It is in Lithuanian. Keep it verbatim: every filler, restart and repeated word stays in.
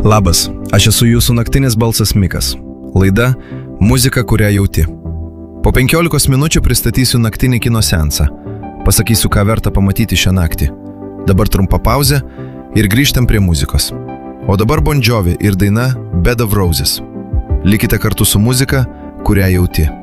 Labas, aš esu jūsų naktinis balsas Mikas. Laida Muzika, kurią jauti. Po penkiolikos minučių pristatysiu naktinį kino seansą. Pasakysiu, ką verta pamatyti šią naktį. Dabar trumpa pauzė ir grįžtam prie muzikos. O dabar Bon Jovi ir daina Bed of Roses. Likite kartu su muzika, kurią jauti.